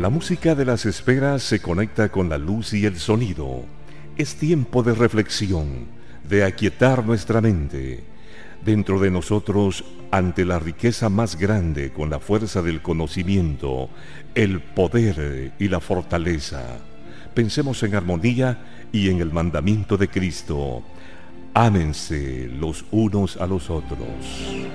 La música de las esferas se conecta con la luz y el sonido. Es tiempo de reflexión, de aquietar nuestra mente. Dentro de nosotros, ante la riqueza más grande, con la fuerza del conocimiento, el poder y la fortaleza. Pensemos en armonía y en el mandamiento de Cristo. Ámense los unos a los otros.